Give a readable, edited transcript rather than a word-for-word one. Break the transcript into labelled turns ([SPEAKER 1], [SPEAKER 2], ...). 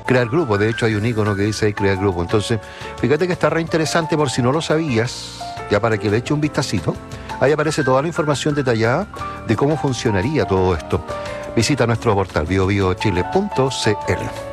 [SPEAKER 1] crear grupo. De hecho hay un icono que dice ahí crear grupo. Entonces, fíjate que está re interesante por si no lo sabías, ya para que le eche un vistacito. Ahí aparece toda la información detallada de cómo funcionaría todo esto. Visita nuestro portal biobiochile.cl.